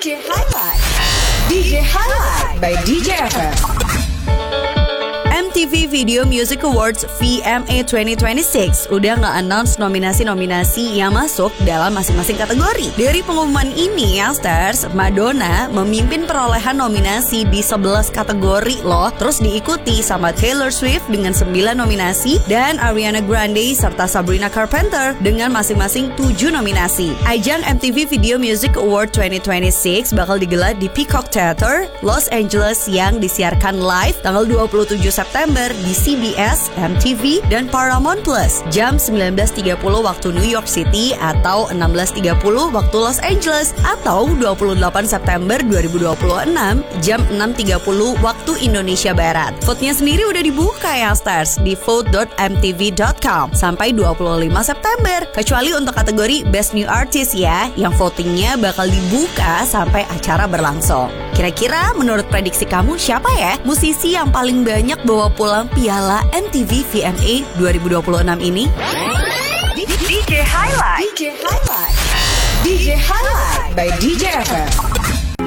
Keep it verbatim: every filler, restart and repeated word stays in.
J Highlight. D J Highlight by D J F M. M T V Video Music Awards V M A dua ribu dua puluh enam udah nge-announce nominasi-nominasi yang masuk dalam masing-masing kategori. Dari pengumuman ini, Youngsters, Madonna memimpin perolehan nominasi di sebelas kategori loh. Terus diikuti sama Taylor Swift dengan sembilan nominasi dan Ariana Grande serta Sabrina Carpenter dengan masing-masing tujuh nominasi. Ajang M T V Video Music Award dua ribu dua puluh enam bakal digelar di Peacock Theater, Los Angeles yang disiarkan live tanggal dua puluh tujuh September di C B S, M T V, dan Paramount Plus jam sembilan belas tiga puluh waktu New York City atau enam belas tiga puluh waktu Los Angeles atau dua puluh delapan September dua ribu dua puluh enam jam enam tiga puluh waktu Indonesia Barat. Vote-nya sendiri udah dibuka ya Stars di vote dot m t v dot com sampai dua puluh lima September. Kecuali untuk kategori Best New Artist ya, yang votingnya bakal dibuka sampai acara berlangsung. Kira-kira menurut prediksi kamu siapa ya musisi yang paling banyak bawa pulang piala M T V V M A dua ribu dua puluh enam ini? D J Highlight. D J Highlight. D J Highlight by D J F M.